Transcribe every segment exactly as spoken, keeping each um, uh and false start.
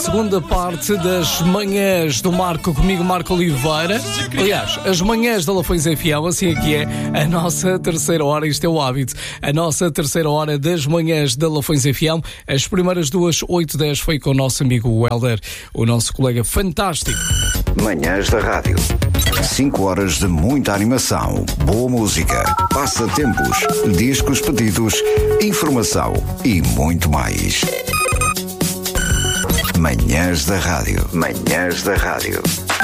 segunda parte das manhãs do Marco, comigo Marco Oliveira. Aliás, as manhãs da Lafões F M, assim aqui é a nossa terceira hora, isto é o hábito, a nossa terceira hora das manhãs da Lafões F M. As primeiras duas, oito, dez, foi com o nosso amigo Helder, o nosso colega fantástico. Manhãs da Rádio. cinco horas de muita animação, boa música, passatempos, discos pedidos, informação e muito mais. Manhãs da Rádio. Manhãs da Rádio.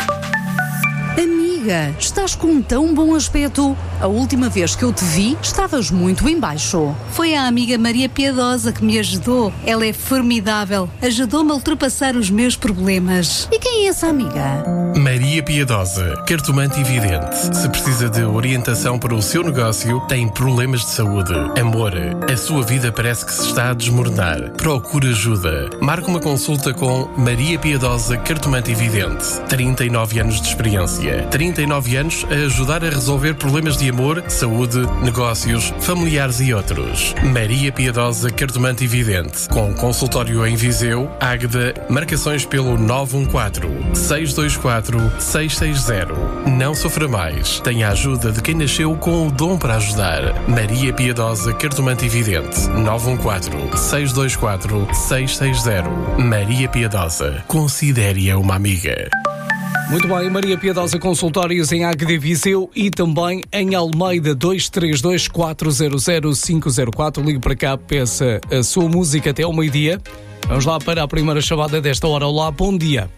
Amiga, estás com um tão bom aspecto. A última vez que eu te vi, estavas muito em baixo. Foi a amiga Maria Piedosa que me ajudou. Ela é formidável. Ajudou-me a ultrapassar os meus problemas. E quem é essa amiga? Maria Piedosa, cartomante e vidente. Se precisa de orientação para o seu negócio, tem problemas de saúde, amor, a sua vida parece que se está a desmoronar. Procure ajuda. Marque uma consulta com Maria Piedosa, cartomante e vidente. trinta e nove anos de experiência. trinta e nove anos a ajudar a resolver problemas de amor, saúde, negócios, familiares e outros. Maria Piedosa, cartomante e vidente. Com consultório em Viseu, Águeda, marcações pelo nove um quatro, seis dois quatro, seis seis zero. Não sofra mais. Tenha a ajuda de quem nasceu com o dom para ajudar. Maria Piedosa, cartomante e vidente. nove um quatro, seis dois quatro, seis seis zero. Maria Piedosa. Considere-a uma amiga. Muito bem, Maria Piedosa, consultórios em Águeda, Viseu e também em Almeida. Dois três dois, quatro zero zero, cinco zero quatro. Ligue para cá, peça a sua música até ao meio-dia. Vamos lá para a primeira chamada desta hora. Olá, bom dia.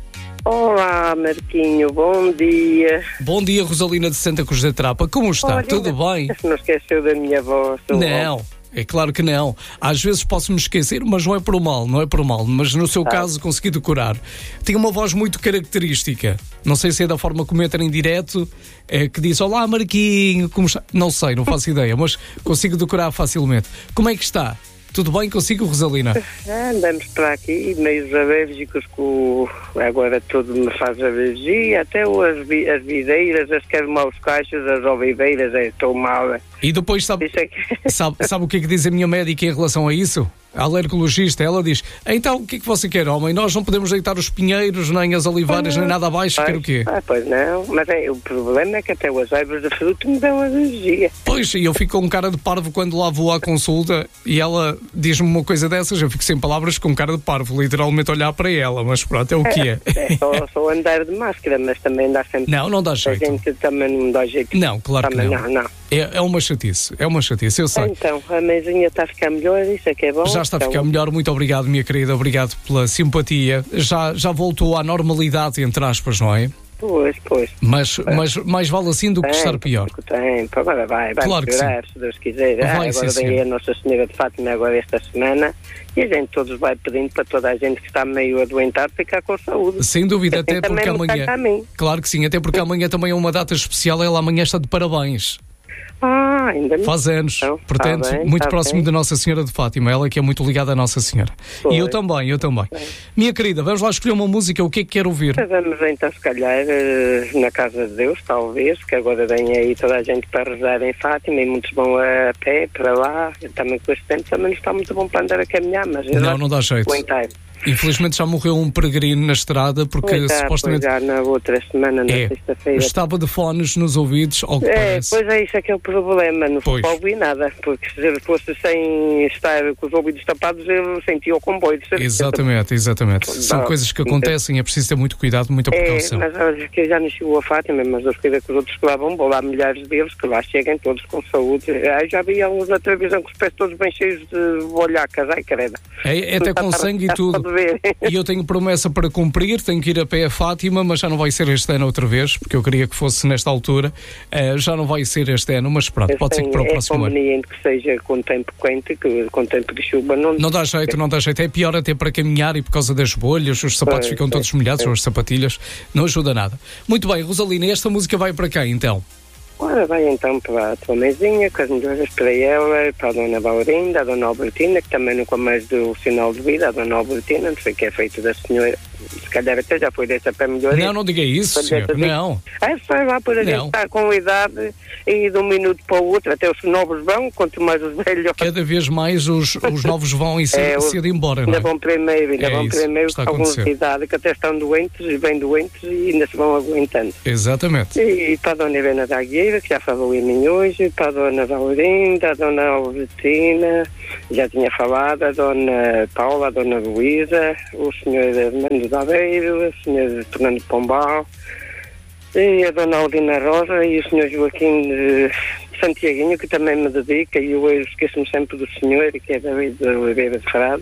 Olá, Marquinho, bom dia. Bom dia, Rosalina de Santa Cruz da Trapa. Como está? Olha, tudo bem? Não esqueceu da minha voz? Não. É claro que não. Às vezes posso-me esquecer, mas não é por mal, não é por mal. Mas no seu ah. caso consegui decorar. Tinha uma voz muito característica. Não sei se é da forma como entra em direto, é, que diz, olá Marquinho, como está? Não sei, não faço ideia, mas consigo decorar facilmente. Como é que está? Tudo bem consigo, Rosalina? Andamos para aqui, meio alérgicos, com agora tudo me faz alergia, até as, vi, as videiras, as quero maus caixas, as oliveiras, estou mal. E depois sabe, é que... sabe, sabe o que é que diz a minha médica em relação a isso? A alergologista, ela diz, então o que é que você quer, homem? Nós não podemos deitar os pinheiros, nem as oliveiras, nem nada abaixo, pois, quer o quê? Ah, pois não, mas é, o problema é que até as árvores de fruto me dão alergia. Pois, e eu fico com cara de parvo quando lá vou à consulta e ela diz-me uma coisa dessas, eu fico sem palavras com cara de parvo, literalmente olhar para ela, mas pronto, é o que é. É, é só, só andar de máscara, mas também dá sempre... Não, não dá jeito. A gente também não dá jeito. Não, claro também, que não. não, não. É, é uma chatice, é uma chatice, eu sei. Então, a mãezinha está a ficar melhor, isso é que é bom. Já está a então... ficar melhor, muito obrigado, minha querida, obrigado pela simpatia. Já, já voltou à normalidade, entre aspas, não é? Pois, pois. Mas, mas mais vale assim do que tem, estar pior. Tem, agora vai, vai claro melhorar, se Deus quiser. Vai, ah, agora sim, vem sim. a Nossa Senhora de Fátima agora esta semana e a gente todos vai pedindo para toda a gente que está meio adoentado ficar com saúde. Sem dúvida, assim até porque amanhã... Claro que sim, até porque amanhã também é uma data especial, ela amanhã está de parabéns. Ah, ainda Faz anos, então, portanto, tá bem, muito tá próximo bem. de Nossa Senhora de Fátima, ela que é muito ligada à Nossa Senhora. Pois. E eu também, eu também. Bem. Minha querida, vamos lá escolher uma música, o que é que quer ouvir? Vamos então, se calhar, na Casa de Deus, talvez, que agora vem aí toda a gente para rezar em Fátima e muitos vão a pé para lá. Eu também com este tempo também não está muito bom para andar a caminhar, mas... Não, não dá jeito. Infelizmente já morreu um peregrino na estrada porque pois é, supostamente... Pois já na outra semana, na é, sexta-feira. estava de fones nos ouvidos, ao que é, parece. Pois é, isso é que é o problema, não pois. ouvi nada, porque se ele fosse sem estar com os ouvidos tapados, ele sentia o comboio. De exatamente, exatamente. São não, coisas que acontecem, é preciso ter muito cuidado, muita precaução. É, mas olha, que eu já não chegou a Fátima, mas eu queria que os outros que lá vão, vão lá milhares deles, que lá cheguem todos com saúde. Aí já vi alguns na televisão com os pés todos bem cheios de bolhacas, ai caramba. É, é até com sangue e tudo. E eu tenho promessa para cumprir, tenho que ir a pé a Fátima, mas já não vai ser este ano outra vez, porque eu queria que fosse nesta altura. Uh, já não vai ser este ano, mas pronto, eu pode ser que para o próximo ano. É conveniente que seja com tempo quente, que com tempo de chuva não... Não dá jeito, não dá jeito. É pior até para caminhar e por causa das bolhas, os sapatos é, ficam é, todos molhados, é. Ou as sapatilhas, não ajuda nada. Muito bem, Rosalina, esta música vai para quem então? Ora, vai então para a tua mãezinha, com as melhoras para ela, para a Dona Baurinda, a Dona Albertina, que também nunca mais deu o sinal de vida, a Dona Albertina, não sei o que é feito da senhora, se calhar até já foi dessa para melhor. Não, não diga isso, senhor, não. É só lá por a Não. gente estar com idade e de um minuto para o outro, até os novos vão, quanto mais os velhos. Cada vez mais os, os novos vão e cedo, É, o- cedo embora, não Ainda é? vão primeiro, ainda É vão isso primeiro que está a alguns acontecer. de idade que até estão doentes e bem doentes e ainda se vão aguentando. Exatamente. E para a dona Helena da Agueira, que já falou em mim hoje, para a dona Valorinda, a dona Albertina, já tinha falado, a dona Paula, a dona Luísa, o senhor Armando Daveiro, o senhor Fernando Pombal, e a dona Aldina Rosa e o senhor Joaquim de Santiaguinho, que também me dedica, e eu esqueço-me sempre do senhor, que é David de Oliveira de Frades.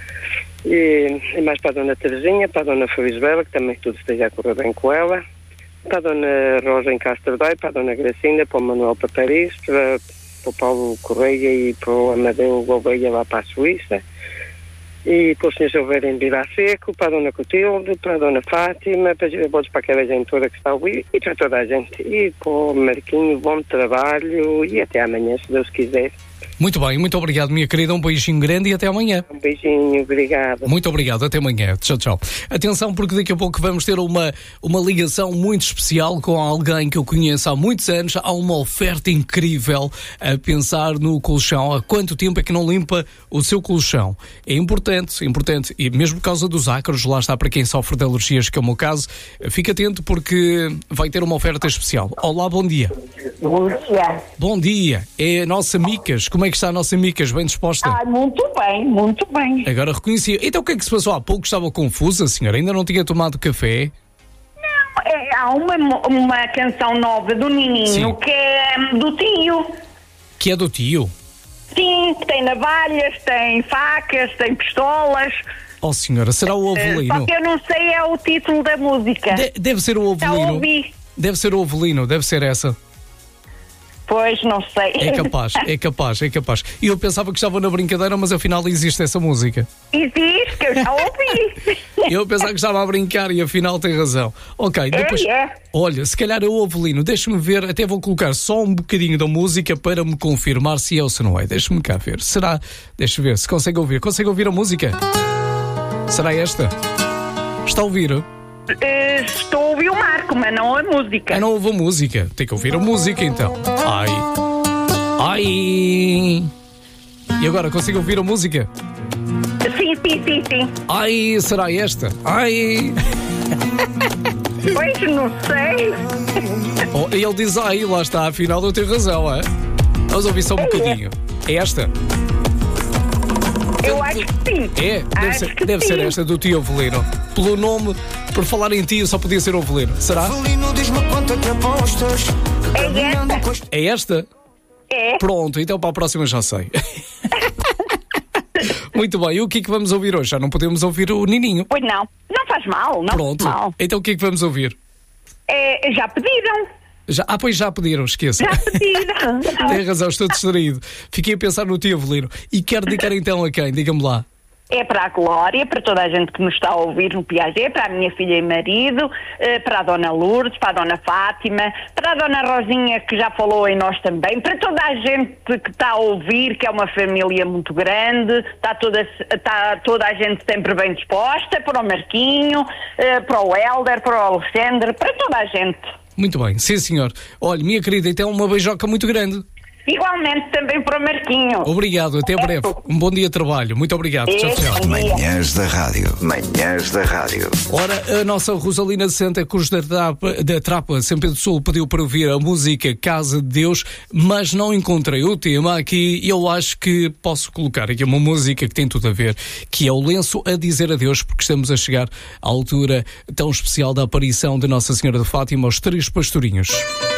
E, e mais para a dona Terezinha, para a dona Felisbela, que também tudo esteja a correr bem com ela, para a dona Rosa em Castro Daire, para a dona Gracinda, para o Manuel para Paris, para, para o Paulo Correia e para o Amadeu Gouveia lá para a Suíça, e para o senhor Silveira em Vila Seco, para a dona Cotilde, para a dona Fátima, para a para aquela gente toda que está a ouvir e para toda a gente. E para o Marquinho, bom trabalho e até amanhã, se Deus quiser. Muito bem, muito obrigado, minha querida. Um beijinho grande e até amanhã. Um beijinho, obrigado. Muito obrigado, até amanhã. Tchau, tchau. Atenção, porque daqui a pouco vamos ter uma, uma ligação muito especial com alguém que eu conheço há muitos anos. Há uma oferta incrível a pensar no colchão. Há quanto tempo é que não limpa o seu colchão? É importante, importante. E mesmo por causa dos ácaros, lá está para quem sofre de alergias, que é o meu caso. Fique atento porque vai ter uma oferta especial. Olá, bom dia. Bom dia. Bom dia. É a nossa Micas. Como é que está a nossa Micas? Bem disposta? Ah, muito bem, muito bem. Agora reconheci. Então o que é que se passou há pouco? Estava confusa, senhora? Ainda não tinha tomado café? É, há uma, uma canção nova do Nininho Sim. que é hum, do tio. Que é do tio? Sim, que tem navalhas, tem facas, tem pistolas. Oh, senhora, será o Eh, Ovelino? Só que eu não sei é o título da música. De- deve ser o Já Ovelino. ouvi. Deve ser o Ovelino, deve ser essa. Pois, não sei. É capaz, é capaz, é capaz. E eu pensava que estava na brincadeira, mas afinal existe essa música. Existe, que eu já ouvi. Eu pensava que estava a brincar e afinal tem razão. Ok, depois... É, é. Olha, se calhar é o Ovelino. Deixa-me ver, até vou colocar só um bocadinho da música para me confirmar se é ou se não é. Deixa-me cá ver. Será? Deixa ver se consegue ouvir. Consegue ouvir a música? Será esta? Está a ouvir? Eh, estou a ouvir o Marco, mas não a música. Ah, não ouve a música. Tem que ouvir a música então. Ai. Ai. E agora, consigo ouvir a música? Sim, sim, sim, sim. Ai, será esta? Ai. Pois, não sei. Oh, e ele diz ai, lá está, afinal eu tenho razão, é? Vamos ouvir só um bocadinho. É esta? Eu acho que sim. É? Deve, Acho ser, que deve ser sim. esta do tio Ovelino. Pelo nome, por falar em tio, só podia ser Ovelino. Será? Avelino, diz-me quanto é que apostas. Que É caminhando esta. com este- É esta? É. Pronto, então para a próxima já sei. Muito bem, e o que é que vamos ouvir hoje? Já não podemos ouvir o Nininho. Pois não. Não faz mal, não Pronto, faz mal. então o que é que vamos ouvir? É, já pediram. Já, ah, pois já pediram, esqueça. Já pediram. Tem razão, estou distraído. Fiquei a pensar no tio Avelino. E quero dedicar então a quem? Diga-me lá. É para a Glória, para toda a gente que nos está a ouvir no Piaget, para a minha filha e marido, eh, para a Dona Lourdes, para a Dona Fátima, para a Dona Rosinha, que já falou em nós também, para toda a gente que está a ouvir, que é uma família muito grande, está toda, está toda a gente sempre bem disposta, para o Marquinho, eh, para o Hélder, para o Alexandre, para toda a gente. Muito bem, sim senhor. Olha, minha querida, então uma beijoca muito grande. Igualmente também para o Marquinho. Obrigado, até breve. Um bom dia de trabalho. Muito obrigado. Tchau, tchau. Bom dia. Manhãs da Rádio. Manhãs da Rádio. Ora, a nossa Rosalina de Santa Cruz da Trapa, da Trapa, São Pedro do Sul, pediu para ouvir a música Casa de Deus, mas não encontrei o tema aqui e eu acho que posso colocar aqui uma música que tem tudo a ver, que é o lenço a dizer adeus, porque estamos a chegar à altura tão especial da aparição de Nossa Senhora de Fátima aos Três Pastorinhos.